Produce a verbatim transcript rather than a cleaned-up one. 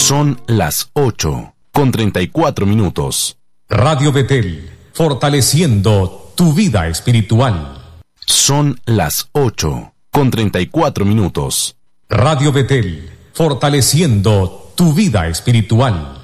Son las ocho con treinta y cuatro minutos. Radio Betel, fortaleciendo tu vida espiritual. Son las ocho con treinta y cuatro minutos. Radio Betel, fortaleciendo tu vida espiritual.